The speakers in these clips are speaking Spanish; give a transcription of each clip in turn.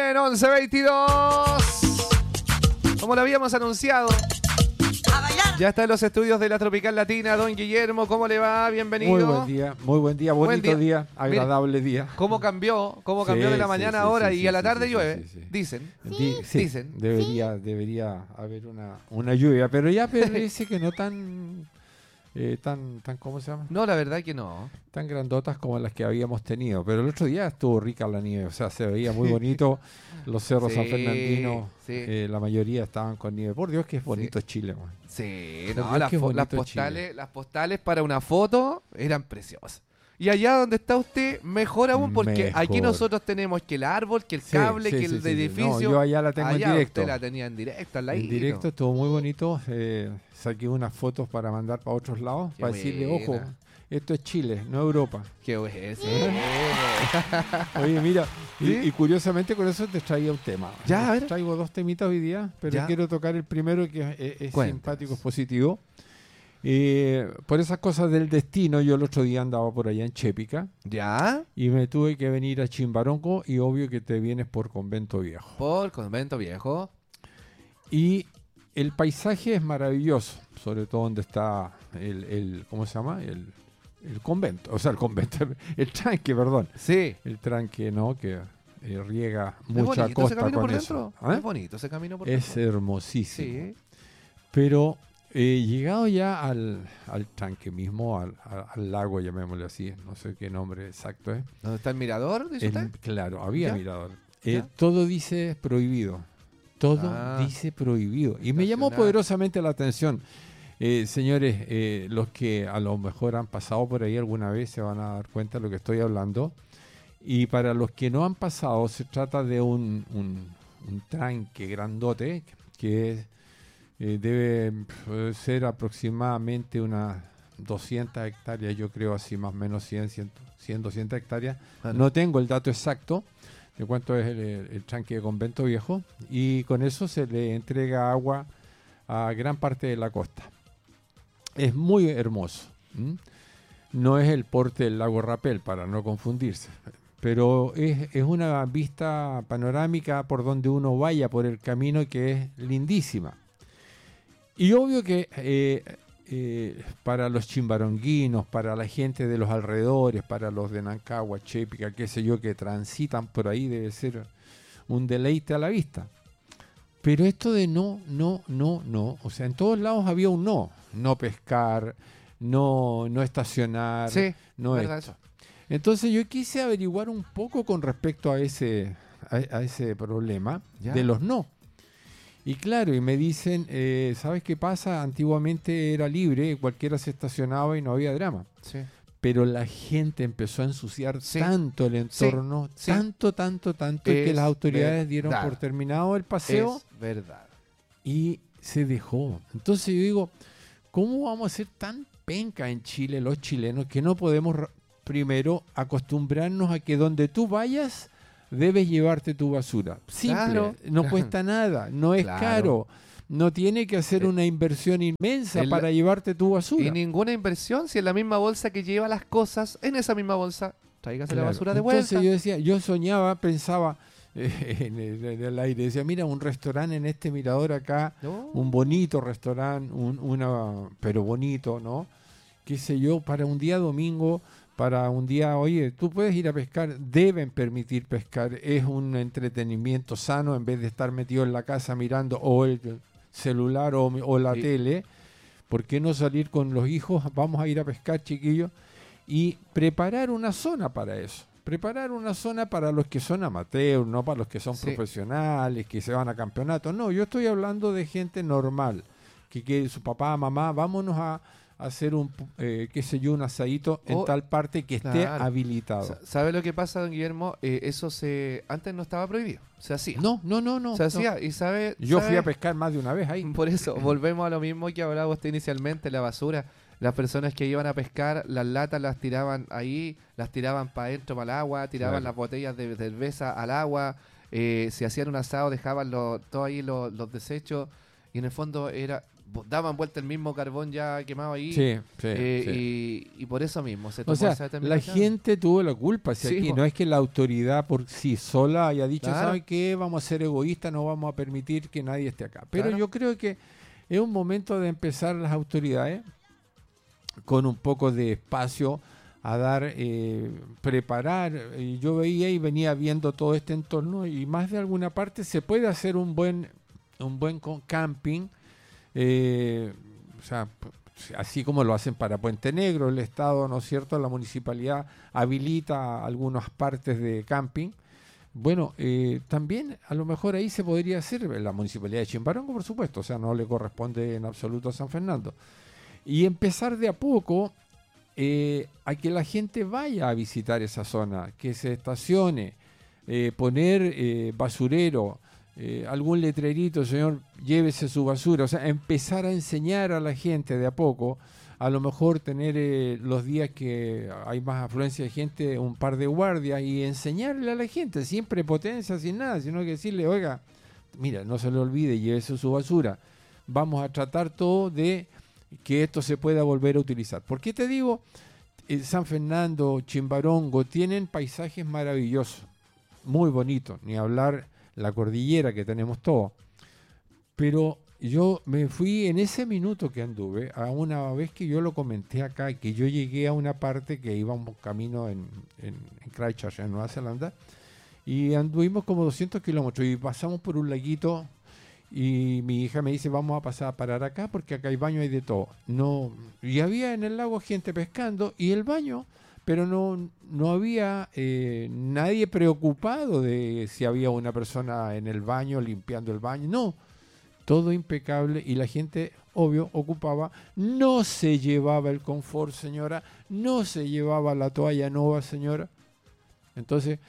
bien, 11:22. Como lo habíamos anunciado, ya está en los estudios de la Tropical Latina, don Guillermo. ¿Cómo le va? Bienvenido. Muy buen día, bonito día, agradable día. ¿Cómo cambió de la mañana a ahora y a la tarde llueve? Dicen. Dicen. Debería haber una lluvia, pero ya parece que no tan, ¿cómo se llama? No, la verdad que no. Tan grandotas como las que habíamos tenido. Pero el otro día estuvo rica la nieve, o sea, se veía muy bonito. Los cerros San Fernandino, la mayoría estaban con nieve. Por Dios que es bonito Chile, man. Sí, no, las postales para una foto eran preciosas. Y allá donde está usted, mejor aún, porque aquí nosotros tenemos que el árbol, que el cable, que el edificio. No, yo allá la tengo en directo. Usted la tenía en directo, al En directo, estuvo muy bonito. Saqué unas fotos para mandar para otros lados, para decirle, ojo, esto es Chile, no Europa. Qué bueno. Oye, mira, y curiosamente con eso te traía un tema. Ya, a ver. Traigo dos temitas hoy día, pero quiero tocar el primero que es simpático, es positivo. Por esas cosas del destino, yo el otro día andaba por allá en Chépica. ¿Ya? Y me tuve que venir a Chimbarongo y obvio que te vienes por Convento Viejo. Por Convento Viejo. Y el paisaje es maravilloso, sobre todo donde está el ¿cómo se llama? El convento, o sea, el convento, el tranque, perdón. Sí. El tranque, ¿no? Que riega mucha costa con eso. Es bonito ese camino por dentro. Es hermosísimo. Sí. Pero llegado ya al tranque mismo, al lago, llamémosle así, no sé qué nombre exacto es. ¿Dónde está el mirador, dice usted? Claro, había mirador. ¿Ya? Todo dice prohibido. Todo dice prohibido. Y me llamó poderosamente la atención. Señores, los que a lo mejor han pasado por ahí alguna vez se van a dar cuenta de lo que estoy hablando. Y para los que no han pasado, se trata de un tranque grandote que debe ser aproximadamente unas 200 hectáreas, yo creo, así más o menos 100, 200 hectáreas. Bueno. No tengo el dato exacto de cuánto es el tranque de Convento Viejo, y con eso se le entrega agua a gran parte de la costa. Es muy hermoso. No es el porte del lago Rapel, para no confundirse, pero es una vista panorámica por donde uno vaya por el camino, que es lindísima. Y obvio que para los chimbaronguinos, para la gente de los alrededores, para los de Nancagua, Chépica, qué sé yo, que transitan por ahí, debe ser un deleite a la vista. Pero esto de no, o sea, en todos lados había un no pescar, no estacionar, no esto. Entonces yo quise averiguar un poco con respecto a ese problema de los no. Y claro, y me dicen, ¿sabes qué pasa? Antiguamente era libre, cualquiera se estacionaba y no había drama. Sí. Pero la gente empezó a ensuciar tanto el entorno, tanto, que las autoridades dieron por terminado el paseo. Es verdad. Y se dejó. Entonces yo digo, ¿cómo vamos a ser tan penca en Chile los chilenos que no podemos primero acostumbrarnos a que donde tú vayas debes llevarte tu basura? Simple, no cuesta nada, no es caro, no tiene que hacer una inversión inmensa para llevarte tu basura. Y ninguna inversión, si en la misma bolsa que lleva las cosas, en esa misma bolsa, tráigase la basura de vuelta. Entonces yo decía, yo soñaba, pensaba en el aire, decía, mira, un restaurante en este mirador acá, un bonito restaurante, pero bonito, ¿no? Qué sé yo, para un día domingo, para un día, oye, tú puedes ir a pescar, deben permitir pescar, es un entretenimiento sano en vez de estar metido en la casa mirando o el celular o la tele. ¿Por qué no salir con los hijos? Vamos a ir a pescar, chiquillos, y preparar una zona para eso. Preparar una zona para los que son amateurs, no para los que son profesionales, que se van a campeonatos. No, yo estoy hablando de gente normal, que su papá, mamá, vámonos a hacer un un asadito en tal parte que esté habilitado. ¿Sabe lo que pasa, don Guillermo? Eso antes no estaba prohibido, se hacía. No. Se hacía, y yo fui a pescar más de una vez ahí. Por eso, volvemos a lo mismo que hablaba usted inicialmente, la basura. Las personas que iban a pescar, las latas las tiraban ahí, las tiraban para adentro, para el agua, tiraban las botellas de cerveza al agua, se hacían un asado, dejaban todo ahí los desechos, y en el fondo era daban vuelta el mismo carbón ya quemado ahí. Sí. Y por eso mismo se tomó esa determinación. La gente tuvo la culpa. Aquí no es que la autoridad por sí sola haya dicho, ¿sabe qué? Vamos a ser egoístas, no vamos a permitir que nadie esté acá. Pero yo creo que es un momento de empezar las autoridades con un poco de espacio a dar, preparar. Yo veía y venía viendo todo este entorno y más de alguna parte se puede hacer un buen camping, así como lo hacen para Puente Negro, el Estado, ¿no es cierto? La municipalidad habilita algunas partes de camping. Bueno, también a lo mejor ahí se podría hacer, la municipalidad de Chimbarongo, por supuesto, o sea, no le corresponde en absoluto a San Fernando. Y empezar de a poco a que la gente vaya a visitar esa zona, que se estacione, poner basurero, algún letrerito, señor, llévese su basura, o sea, empezar a enseñar a la gente de a poco, a lo mejor tener los días que hay más afluencia de gente, un par de guardias y enseñarle a la gente, sin prepotencia, sin nada, sino que decirle, oiga, mira, no se le olvide, llévese su basura, vamos a tratar todo de que esto se pueda volver a utilizar. ¿Por qué te digo? San Fernando, Chimbarongo, tienen paisajes maravillosos, muy bonitos, ni hablar la cordillera que tenemos todo. Pero yo me fui en ese minuto que anduve, a una vez que yo lo comenté acá, que yo llegué a una parte que íbamos camino en Christchurch, en Nueva Zelanda, y anduvimos como 200 kilómetros y pasamos por un laguito. Y mi hija me dice, vamos a pasar a parar acá porque acá hay baño, hay de todo. No, y había en el lago gente pescando y el baño, pero no había nadie preocupado de si había una persona en el baño limpiando el baño. No, todo impecable y la gente, obvio, ocupaba. No se llevaba el confort, señora, no se llevaba la toalla nueva, señora. Entonces,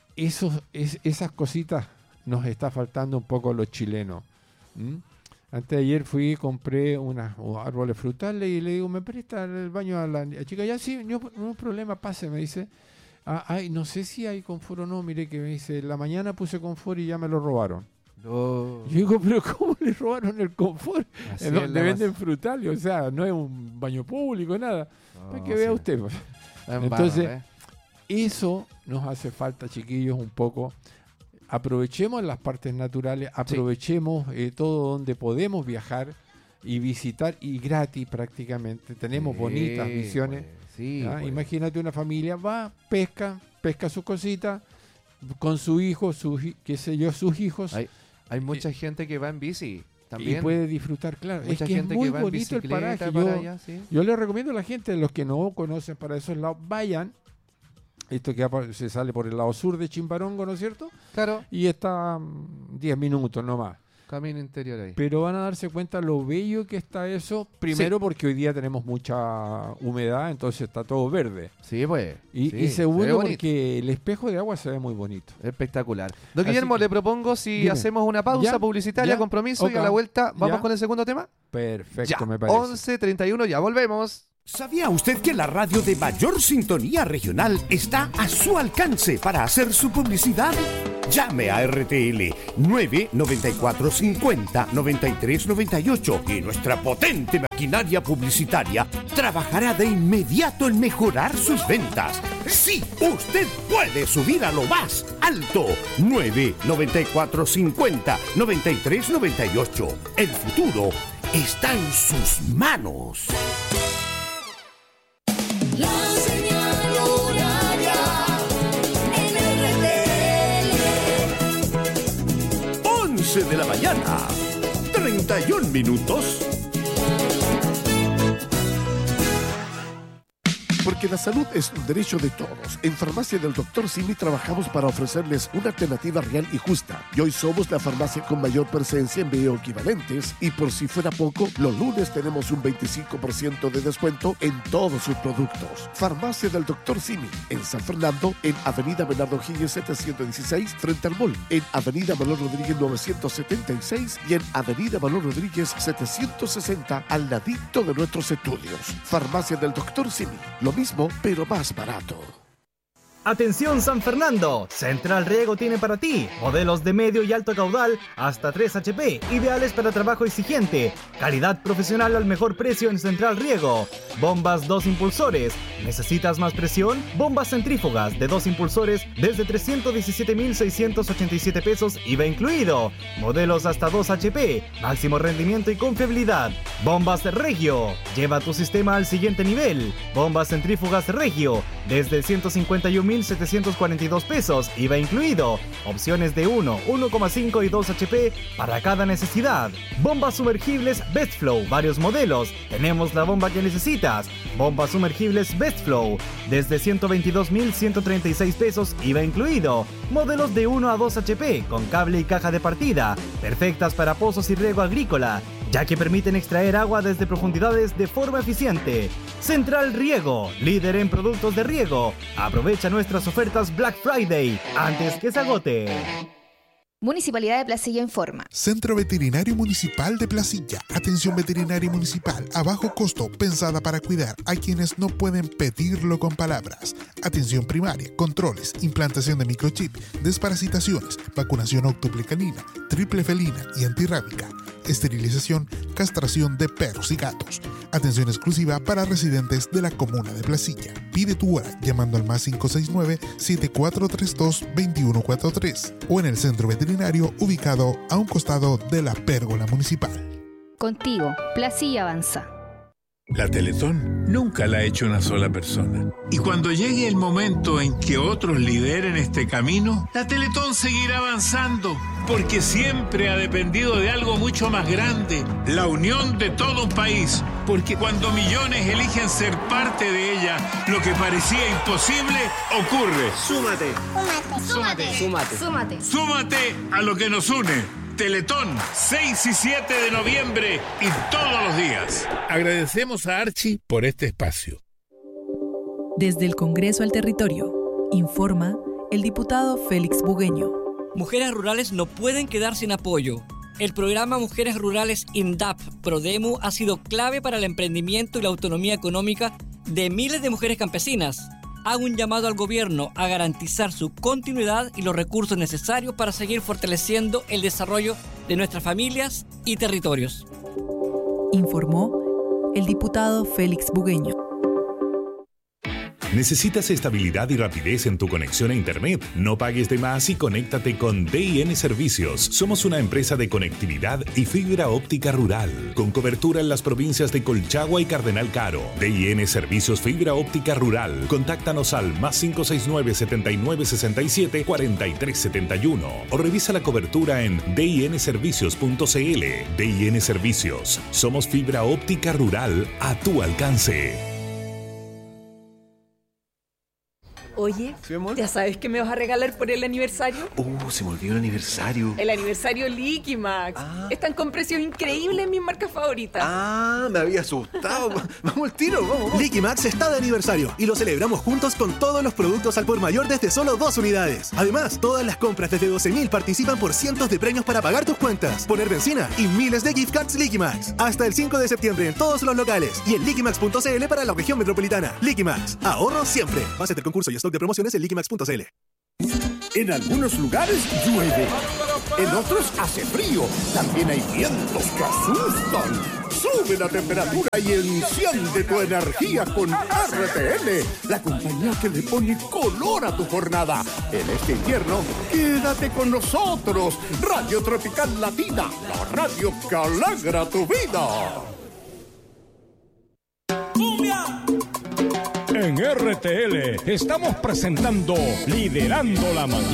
esas cositas nos está faltando un poco a los chilenos. Antes de ayer fui y compré unos árboles frutales y le digo, ¿me presta el baño a la chica? Ya sí, no hay problema, pase, me dice. No sé si hay confort o no, mire que me dice, la mañana puse confort y ya me lo robaron. Yo digo, pero ¿cómo le robaron el confort? Donde venden frutales, o sea, no es un baño público, nada. Para que vea usted. Entonces, eso nos hace falta, chiquillos, un poco. Aprovechemos las partes naturales, aprovechemos todo donde podemos viajar y visitar, y gratis prácticamente. Tenemos bonitas visiones. Imagínate una familia, va, pesca sus cositas, con su hijo, sus hijos. Hay mucha gente que va en bici también. Y puede disfrutar, claro. Mucha gente es muy que va bonito en el paraje. Yo le recomiendo a la gente, los que no conocen para esos lados, vayan. Esto que se sale por el lado sur de Chimbarongo, ¿no es cierto? Claro. Y está 10 minutos nomás. Camino interior ahí. Pero van a darse cuenta lo bello que está eso. Primero porque hoy día tenemos mucha humedad, entonces está todo verde. Sí, pues. Y segundo porque el espejo de agua se ve muy bonito. Espectacular. Don Guillermo, le propongo hacemos una pausa publicitaria, compromiso, y a la vuelta vamos con el segundo tema. Perfecto, me parece. 11:31, ya volvemos. ¿Sabía usted que la radio de mayor sintonía regional está a su alcance para hacer su publicidad? Llame a RTL 99450-9398 y nuestra potente maquinaria publicitaria trabajará de inmediato en mejorar sus ventas. ¡Sí! ¡Usted puede subir a lo más alto! 99450-9398. El futuro está en sus manos. La señal horaria en RTL. 11 de la mañana, 31 minutos. Porque la salud es un derecho de todos. En Farmacia del Dr. Simi trabajamos para ofrecerles una alternativa real y justa. Y hoy somos la farmacia con mayor presencia en bioequivalentes. Y por si fuera poco, los lunes tenemos un 25% de descuento en todos sus productos. Farmacia del Dr. Simi, en San Fernando, en Avenida Bernardo O'Higgins 716, frente al mall. En Avenida Manuel Rodríguez 976 y en Avenida Manuel Rodríguez 760, al ladito de nuestros estudios. Farmacia del Dr. Simi. Lo mismo, pero más barato. Atención San Fernando, Central Riego tiene para ti modelos de medio y alto caudal hasta 3 HP, ideales para trabajo exigente, calidad profesional al mejor precio en Central Riego. Bombas 2 impulsores, ¿necesitas más presión? Bombas centrífugas de 2 impulsores desde 317,687 pesos IVA incluido. Modelos hasta 2 HP, máximo rendimiento y confiabilidad. Bombas Regio, lleva tu sistema al siguiente nivel. Bombas centrífugas Regio desde 151,742 pesos IVA incluido. Opciones de 1, 1,5 y 2 HP para cada necesidad. Bombas sumergibles Bestflow, varios modelos. Tenemos la bomba que necesitas. Bombas sumergibles Bestflow desde 122,136 pesos IVA incluido. Modelos de 1 a 2 HP con cable y caja de partida, perfectas para pozos y riego agrícola, ya que permiten extraer agua desde profundidades de forma eficiente. Central Riego, líder en productos de riego. Aprovecha nuestras ofertas Black Friday antes que se agote. Municipalidad de Placilla informa. Centro Veterinario Municipal de Placilla. Atención veterinaria municipal a bajo costo, pensada para cuidar a quienes no pueden pedirlo con palabras. Atención primaria, controles, implantación de microchip, desparasitaciones, vacunación óctuple canina, triple felina y antirrábica, esterilización, castración de perros y gatos. Atención exclusiva para residentes de la comuna de Placilla. Pide tu hora llamando al más 569-7432-2143 o en el centro veterinario ubicado a un costado de la pérgola municipal. Contigo, Placilla avanza. La Teletón nunca la ha hecho una sola persona. Y cuando llegue el momento en que otros lideren este camino, la Teletón seguirá avanzando, porque siempre ha dependido de algo mucho más grande, la unión de todo un país. Porque cuando millones eligen ser parte de ella, lo que parecía imposible ocurre. Súmate. Súmate. Súmate. Súmate. Súmate a lo que nos une. Teletón, 6 y 7 de noviembre y todos los días. Agradecemos a Archie por este espacio. Desde el Congreso al Territorio, informa el diputado Félix Bugueño. Mujeres rurales no pueden quedar sin apoyo. El programa Mujeres Rurales INDAP Prodemu ha sido clave para el emprendimiento y la autonomía económica de miles de mujeres campesinas. Hago un llamado al gobierno a garantizar su continuidad y los recursos necesarios para seguir fortaleciendo el desarrollo de nuestras familias y territorios. Informó el diputado Félix Bugueño. ¿Necesitas estabilidad y rapidez en tu conexión a Internet? No pagues de más y conéctate con DIN Servicios. Somos una empresa de conectividad y fibra óptica rural, con cobertura en las provincias de Colchagua y Cardenal Caro. DIN Servicios Fibra Óptica Rural. Contáctanos al más 569-7967-4371 o revisa la cobertura en dinservicios.cl. DIN Servicios. Somos fibra óptica rural a tu alcance. Oye, ¿sí, ¿ya sabes qué me vas a regalar por el aniversario? Se me olvidó el aniversario. El aniversario Liquimax. Están con precios increíbles en mis marcas favoritas. Me había asustado. Vamos al tiro, vamos. Liquimax está de aniversario y lo celebramos juntos con todos los productos al por mayor desde solo 2 unidades. Además, todas las compras desde 12.000 participan por cientos de premios para pagar tus cuentas, poner benzina y miles de gift cards Liquimax. Hasta el 5 de septiembre en todos los locales y en liquimax.cl para la región metropolitana. Liquimax, ahorro siempre. Bases del concurso y stock de promociones en liquimax.cl. En algunos lugares llueve, en otros hace frío. También hay vientos que asustan. Sube la temperatura y enciende tu energía con RTL, la compañía que le pone color a tu jornada. En este invierno, quédate con nosotros. Radio Tropical Latina, la radio que alegra tu vida. ¡Cumbia! En RTL estamos presentando Liderando la Mañana.